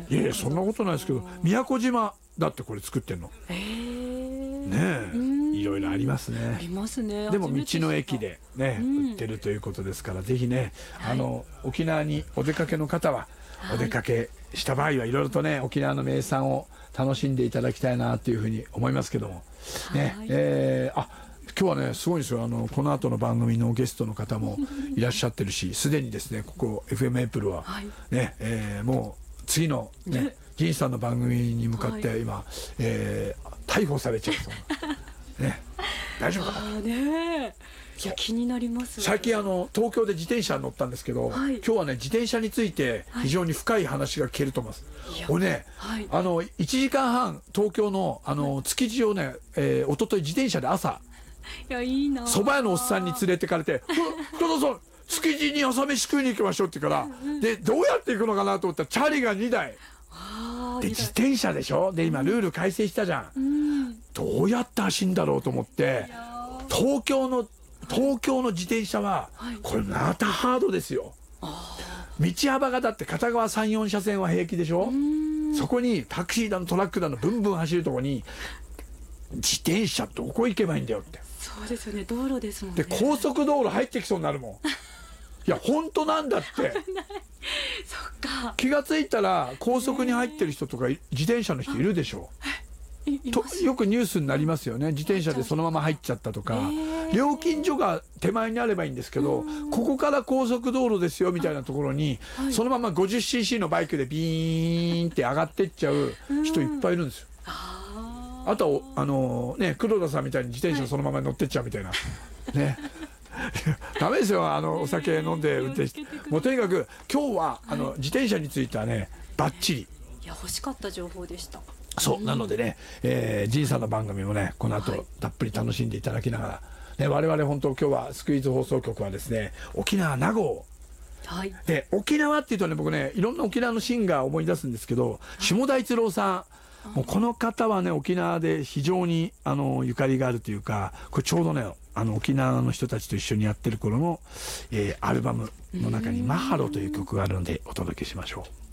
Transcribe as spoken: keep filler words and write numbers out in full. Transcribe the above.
いやいやそんなことないですけど、宮古島だってこれ作ってんの。 へーねえ、いろいろありますね。 ありますね。 でも道の駅ででね、 うん売ってるということですから、ぜひね、 はいあの沖縄にお出かけの方は、 はいお出かけした場合はいろいろとね沖縄の名産を楽しんでいただきたいなというふうに思いますけどもね、 はいえーあ今日はねすごいんですよ。あのこの後の番組のゲストの方もいらっしゃってるし、すでにですねここ エフエム エイプルははいね、えーもう次のねね銀さんの番組に向かってはい今、えー逮捕されちゃうそうなね、大丈夫かな。 あーねいや気になります。 最近あの東京で自転車に乗ったんですけど、 はい今日はね自転車について非常に深い話が聞けると思います。 いや俺ね、 はいあのいちじかんはん東京のあの築地をね、えー、一昨日自転車で朝いやいいな。 蕎麦屋のおっさんに連れてかれて「ふどうぞ築地に朝飯食いに行きましょう」って言うからでどうやって行くのかなと思ったらチャリがにだいあーで自転車でしょ。で今ルール改正したじゃん。 うんどうやって走るんだろうと思っていや東京の東京の自転車ははいこれまたハードですよ。道幅がだって片側さん、よん車線は平気でしょ。 ーそこにタクシーだのトラックだのブンブン走るとこに自転車どこ行けばいいんだよって。 そうですよね、道路ですもんね。 で高速道路入ってきそうになるもん。いや本当なんだって。 そっか。 気がついたら高速に入ってる人とか自転車の人いるでしょ。といいますよくニュースになりますよね。自転車でそのまま入っちゃったとか、 へー料金所が手前にあればいいんですけど、ここから高速道路ですよみたいなところに、 はいそのまま ごじゅっシーシー のバイクでビーンって上がってっちゃう人いっぱいいるんですよ。 あーあとあのね黒田さんみたいに自転車そのまま乗ってっちゃうみたいな、ねダメですよ。あのお酒飲んで運転して、もうとにかく今日はあの自転車についてはねバッチリ。 いや欲しかった情報でした。 そうなのでね、えー、ジンさんの番組もねこの後、 はいたっぷり楽しんでいただきながら、ね、我々本当今日はスクイーズ放送局はですね沖縄名護はい。 で、沖縄っていうとね僕ねいろんな沖縄のシンガーを思い出すんですけど、下田一郎さん、もうこの方はね沖縄で非常にあのゆかりがあるというか、これちょうどねあの沖縄の人たちと一緒にやってる頃の、えーアルバムの中に「マハロ」という曲があるのでお届けしましょう。